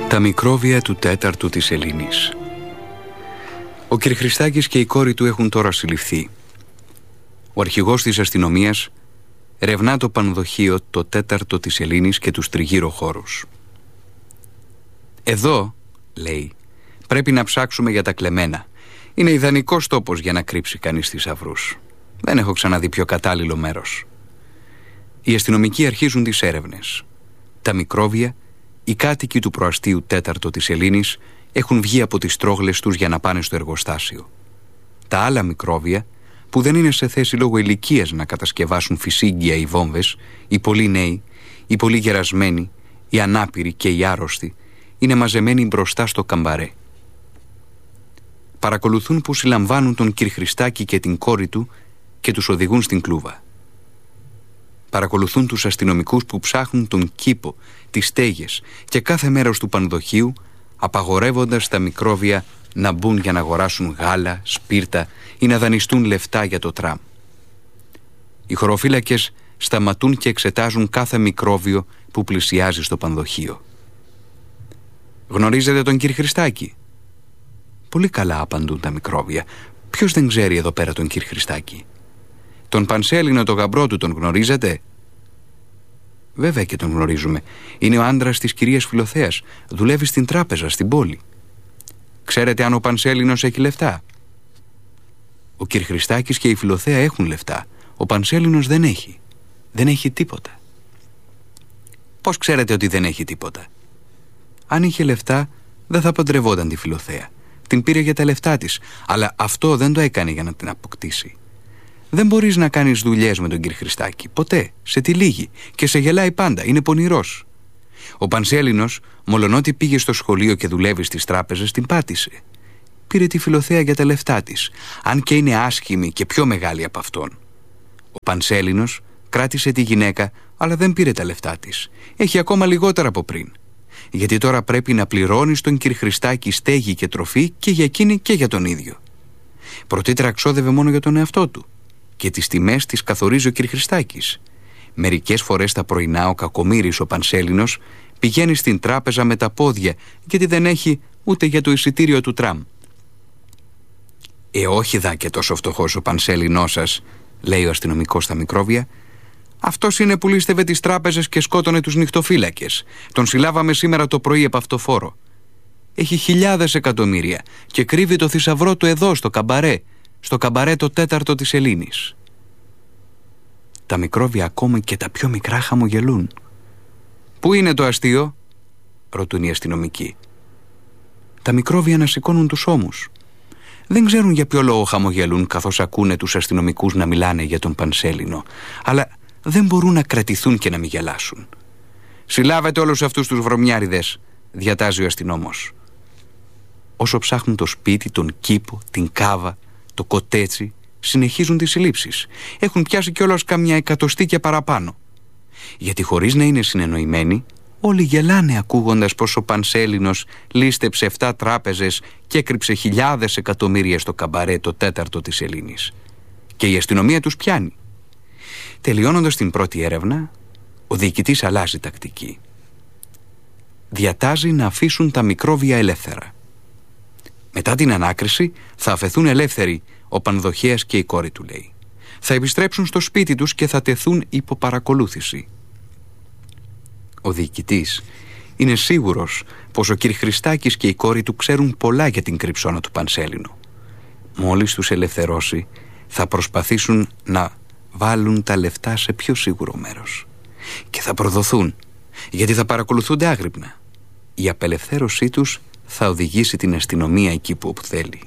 Τα μικρόβια του τέταρτου της Ελλήνης. Ο κ. Χριστάκης και η κόρη του έχουν τώρα συλληφθεί. Ο αρχηγός της αστυνομίας ερευνά το πανδοχείο, το τέταρτο της Ελλήνης και τους τριγύρω χώρους. «Εδώ», λέει, «πρέπει να ψάξουμε για τα κλεμμένα. Είναι ιδανικός τόπος για να κρύψει κανείς θησαυρούς. Δεν έχω ξαναδεί πιο κατάλληλο μέρος». Οι αστυνομικοί αρχίζουν τις έρευνες. Τα μικρόβια, οι κάτοικοι του προαστίου τέταρτο της Ελλήνης, έχουν βγει από τις τρόγλες τους για να πάνε στο εργοστάσιο. Τα άλλα μικρόβια, που δεν είναι σε θέση λόγω ηλικίας να κατασκευάσουν φυσίγγια ή βόμβες, οι πολύ νέοι, οι πολύ γερασμένοι, οι ανάπηροι και οι άρρωστοι, είναι μαζεμένοι μπροστά στο καμπαρέ. Παρακολουθούν που συλλαμβάνουν τον κ. Χριστάκη και την κόρη του και τους οδηγούν στην κλούβα. Παρακολουθούν τους αστυνομικούς που ψάχνουν τον κήπο, τις στέγες και κάθε μέρος του πανδοχείου, απαγορεύοντας τα μικρόβια να μπουν για να αγοράσουν γάλα, σπίρτα ή να δανειστούν λεφτά για το τραμ. Οι χωροφύλακες σταματούν και εξετάζουν κάθε μικρόβιο που πλησιάζει στο πανδοχείο. «Γνωρίζετε τον κ. Χριστάκη?» «Πολύ καλά», απαντούν τα μικρόβια. «Ποιος δεν ξέρει εδώ πέρα τον κ. Χριστάκη?» «Τον Πανσέλινο, τον γαμπρό του, τον γνωρίζετε?» «Βέβαια και τον γνωρίζουμε. Είναι ο άντρας της κυρίας Φιλοθέας. Δουλεύει στην τράπεζα, στην πόλη». «Ξέρετε αν ο Πανσέλινος έχει λεφτά?» «Ο κ. Χριστάκης και η Φιλοθέα έχουν λεφτά. Ο Πανσέλινος δεν έχει. Δεν έχει τίποτα». «Πώς ξέρετε ότι δεν έχει τίποτα?» «Αν είχε λεφτά, δεν θα παντρευόταν τη Φιλοθέα. Την πήρε για τα λεφτά της, αλλά αυτό δεν το έκανε για να την αποκτήσει. Δεν μπορείς να κάνεις δουλειές με τον κ. Χριστάκη. Ποτέ. Σε τυλίγει και σε γελάει πάντα. Είναι πονηρός. Ο Πανσέλινος, μολονότι πήγε στο σχολείο και δουλεύει στις τράπεζες, την πάτησε. Πήρε τη Φιλοθέα για τα λεφτά της, αν και είναι άσχημη και πιο μεγάλη από αυτόν. Ο Πανσέλινος κράτησε τη γυναίκα, αλλά δεν πήρε τα λεφτά της. Έχει ακόμα λιγότερα από πριν. Γιατί τώρα πρέπει να πληρώνει στον κ. Χριστάκη στέγη και τροφή και για εκείνη και για τον ίδιο. Πρωτήτερα ξόδευε μόνο για τον εαυτό του. Και τις τιμές τις καθορίζει ο κ. Χριστάκης. Μερικές φορές τα πρωινά ο κακομοίρης ο Πανσέλινος πηγαίνει στην τράπεζα με τα πόδια, γιατί δεν έχει ούτε για το εισιτήριο του τραμ. Όχι δα και τόσο φτωχός ο Πανσέλινός σας», λέει ο αστυνομικός στα μικρόβια. «Αυτός είναι που λίστευε τις τράπεζες και σκότωνε τους νυχτοφύλακες. Τον συλλάβαμε σήμερα το πρωί από αυτοφόρο. Έχει χιλιάδες εκατομμύρια και κρύβει το θησαυρό του εδώ στο καμπαρέ. Στο καμπαρέ το τέταρτο της Ελλήνης». Τα μικρόβια ακόμα και τα πιο μικρά χαμογελούν. «Πού είναι το αστείο?» ρωτούν οι αστυνομικοί. Τα μικρόβια ανασηκώνουν τους ώμους. Δεν ξέρουν για ποιο λόγο χαμογελούν καθώς ακούνε τους αστυνομικούς να μιλάνε για τον Πανσέλινο, αλλά δεν μπορούν να κρατηθούν και να μην γελάσουν. «Συλλάβετε όλους αυτούς τους βρωμιάριδες», διατάζει ο αστυνόμος. Όσο ψάχνουν το σπίτι, τον κήπο, την κάβα, το κοτέτσι, συνεχίζουν τις συλλήψεις. Έχουν πιάσει κιόλας καμιά εκατοστή και παραπάνω. Γιατί χωρίς να είναι συνεννοημένοι, όλοι γελάνε ακούγοντας πως ο Πανσέλινος λίστεψε 7 τράπεζες και έκρυψε χιλιάδες εκατομμύρια στο καμπαρέ το τέταρτο της Ελλήνης. Και η αστυνομία τους πιάνει. Τελειώνοντας την πρώτη έρευνα, ο διοικητής αλλάζει τακτική. Διατάζει να αφήσουν τα μικρόβια ελεύθερα. Μετά την ανάκριση θα αφαιθούν ελεύθεροι ο Πανδοχέας και η κόρη του, λέει. Θα επιστρέψουν στο σπίτι τους και θα τεθούν υπό παρακολούθηση. Ο διοικητής είναι σίγουρος πως ο κ. Χριστάκης και η κόρη του ξέρουν πολλά για την κρυψώνα του Πανσέλινου. Μόλις τους ελευθερώσει, θα προσπαθήσουν να βάλουν τα λεφτά σε πιο σίγουρο μέρος. Και θα προδοθούν, γιατί θα παρακολουθούνται άγρυπνα. Η απελευθέρωσή τους θα οδηγήσει την αστυνομία εκεί που θέλει.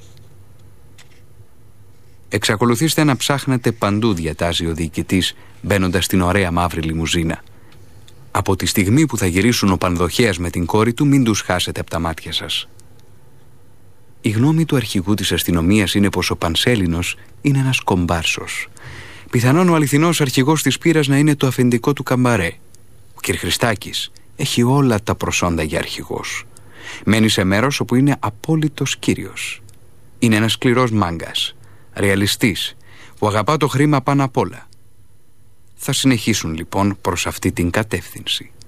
«Εξακολουθήστε να ψάχνετε παντού», διατάζει ο διοικητής, μπαίνοντας στην ωραία μαύρη λιμουζίνα. «Από τη στιγμή που θα γυρίσουν ο Πανδοχέας με την κόρη του, μην τους χάσετε από τα μάτια σας». Η γνώμη του αρχηγού της αστυνομίας είναι πως ο Πανσέλινος είναι ένας κομπάρσος. Πιθανόν ο αληθινός αρχηγός της πύρας να είναι το αφεντικό του καμπαρέ. Ο κ. Χριστάκης έχει όλα τα προσόντα για αρχηγός. Μένει σε μέρος όπου είναι απόλυτος κύριος. Είναι ένας σκληρός μάγκας, ρεαλιστής, που αγαπά το χρήμα πάνω απ' όλα. Θα συνεχίσουν λοιπόν προς αυτή την κατεύθυνση.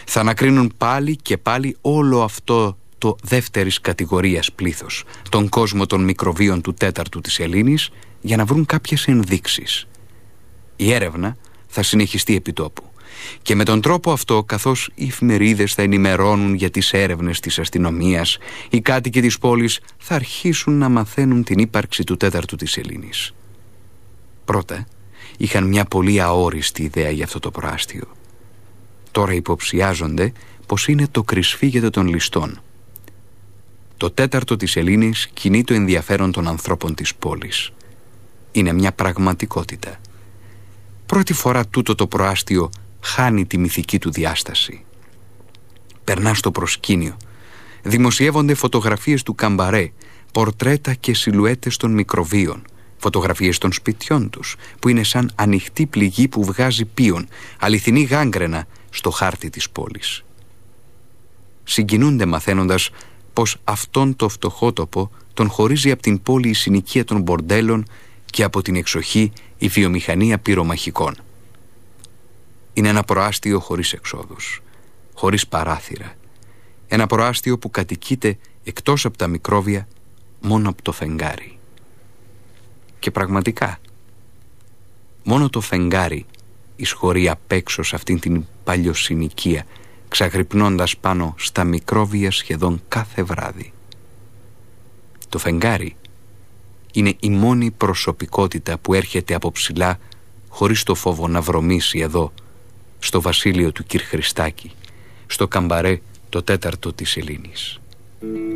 Θα ανακρίνουν πάλι και πάλι όλο αυτό το δεύτερης κατηγορίας πλήθος, τον κόσμο των μικροβίων του τέταρτου της Σελήνης, για να βρουν κάποιες ενδείξεις. Η έρευνα θα συνεχιστεί επί τόπου. Και με τον τρόπο αυτό, καθώς οι εφημερίδες θα ενημερώνουν για τις έρευνες της αστυνομίας, οι κάτοικοι της πόλης θα αρχίσουν να μαθαίνουν την ύπαρξη του τέταρτου της Σελήνης. Πρώτα, είχαν μια πολύ αόριστη ιδέα για αυτό το προάστιο. Τώρα υποψιάζονται πως είναι το κρυσφύγετο των ληστών. Το τέταρτο της Σελήνης κινεί το ενδιαφέρον των ανθρώπων της πόλης. Είναι μια πραγματικότητα. Πρώτη φορά τούτο το προάστιο χάνει τη μυθική του διάσταση. Περνά στο προσκήνιο. Δημοσιεύονται φωτογραφίες του καμπαρέ, πορτρέτα και σιλουέτες των μικροβίων, φωτογραφίες των σπιτιών τους, που είναι σαν ανοιχτή πληγή που βγάζει πίον, αληθινή γάγκρενα στο χάρτη της πόλης. Συγκινούνται μαθαίνοντας πως αυτόν το φτωχότοπο τον χωρίζει από την πόλη η συνοικία των μπορντέλων και από την εξοχή η βιομηχανία πυρομαχικών. Είναι ένα προάστιο χωρίς εξόδους, χωρίς παράθυρα. Ένα προάστιο που κατοικείται εκτός από τα μικρόβια μόνο από το φεγγάρι. Και πραγματικά, μόνο το φεγγάρι εισχωρεί απ' έξω σε αυτήν την παλιοσυνοικία, ξαγρυπνώντας πάνω στα μικρόβια σχεδόν κάθε βράδυ. Το φεγγάρι είναι η μόνη προσωπικότητα που έρχεται από ψηλά χωρίς το φόβο να βρωμίσει εδώ, στο βασίλειο του Κυρ Χριστάκη, στο καμπαρέ το τέταρτο της Σελήνης.